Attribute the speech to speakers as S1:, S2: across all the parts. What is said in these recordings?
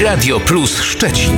S1: Radio Plus Szczecin.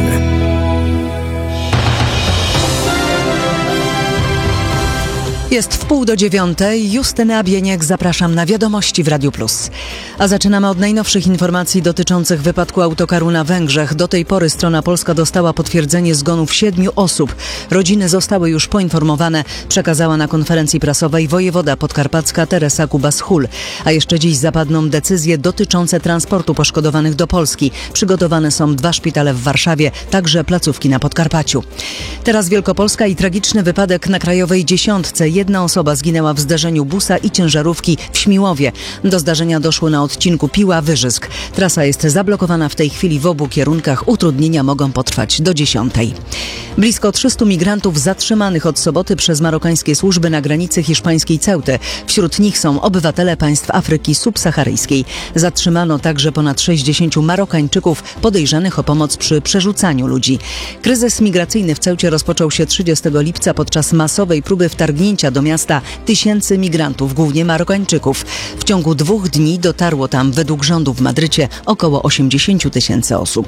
S2: Jest 8:30. Justyna Bieniek, zapraszam na wiadomości w Radiu Plus. A zaczynamy od najnowszych informacji dotyczących wypadku autokaru na Węgrzech. Do tej pory strona polska dostała potwierdzenie zgonów 7 osób. Rodziny zostały już poinformowane, przekazała na konferencji prasowej wojewoda podkarpacka Teresa Kubas-Hul. A jeszcze dziś zapadną decyzje dotyczące transportu poszkodowanych do Polski. Przygotowane są 2 szpitale w Warszawie, także placówki na Podkarpaciu. Teraz Wielkopolska i tragiczny wypadek na Krajowej Dziesiątce. Jedna osoba zginęła w zderzeniu busa i ciężarówki w Śmiłowie. Do zdarzenia doszło na odcinku Piła-Wyżysk. Trasa jest zablokowana w tej chwili w obu kierunkach. Utrudnienia mogą potrwać do 10:00. Blisko 300 migrantów zatrzymanych od soboty przez marokańskie służby na granicy hiszpańskiej Ceuty. Wśród nich są obywatele państw Afryki subsaharyjskiej. Zatrzymano także ponad 60 Marokańczyków podejrzanych o pomoc przy przerzucaniu ludzi. Kryzys migracyjny w Ceucie rozpoczął się 30 lipca podczas masowej próby wtargnięcia do miasta tysięcy migrantów, głównie Marokańczyków. W ciągu 2 dni dotarło tam według rządu w Madrycie około 80 000 osób.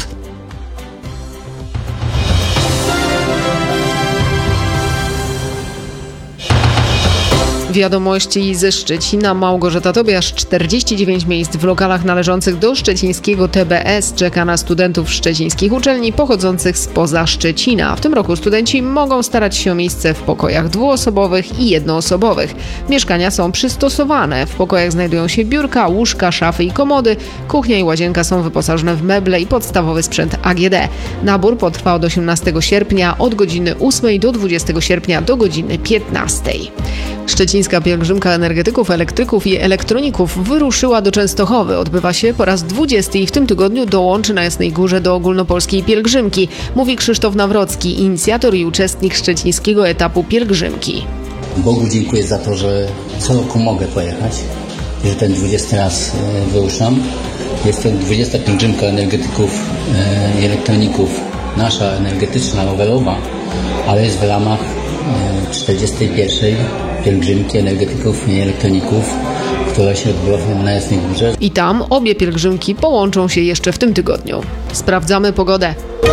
S3: Wiadomości ze Szczecina. Małgorzata Tobiasz. 49 miejsc w lokalach należących do szczecińskiego TBS czeka na studentów szczecińskich uczelni pochodzących spoza Szczecina. W tym roku studenci mogą starać się o miejsce w pokojach dwuosobowych i jednoosobowych. Mieszkania są przystosowane. W pokojach znajdują się biurka, łóżka, szafy i komody. Kuchnia i łazienka są wyposażone w meble i podstawowy sprzęt AGD. Nabór potrwa od 18 sierpnia od godziny 8 do 20 sierpnia do godziny 15. Szczecińska pielgrzymka energetyków, elektryków i elektroników wyruszyła do Częstochowy. Odbywa się po raz 20 i w tym tygodniu dołączy na Jasnej Górze do ogólnopolskiej pielgrzymki, mówi Krzysztof Nawrocki, inicjator i uczestnik szczecińskiego etapu pielgrzymki.
S4: Bogu dziękuję za to, że co roku mogę pojechać, że ten 20 raz wyruszam. Jest to 20 pielgrzymka energetyków i elektroników, nasza energetyczna, rowerowa, ale jest w ramach 41. pielgrzymki energetyków i elektroników, która się odbywa na Jasnej Górze.
S3: I tam obie pielgrzymki połączą się jeszcze w tym tygodniu. Sprawdzamy pogodę.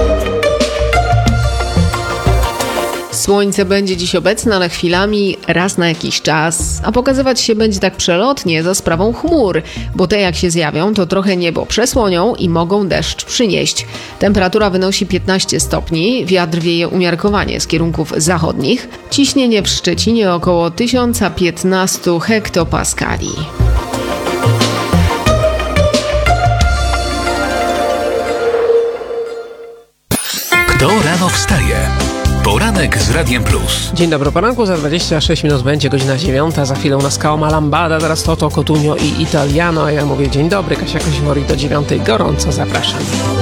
S3: Słońce będzie dziś obecne, ale chwilami raz na jakiś czas, a pokazywać się będzie tak przelotnie za sprawą chmur, bo te jak się zjawią, to trochę niebo przesłonią i mogą deszcz przynieść. Temperatura wynosi 15 stopni, wiatr wieje umiarkowanie z kierunków zachodnich, ciśnienie w Szczecinie około 1015 hektopaskali.
S1: Kto rano wstaje? Poranek z Radiem Plus.
S5: Dzień dobry, poranku, za 26 minut będzie godzina 9, za chwilę u nas Kaoma Lambada, teraz Toto Cotugno i Italiano, a ja mówię dzień dobry, Kasia Kozimori do 9, gorąco zapraszam.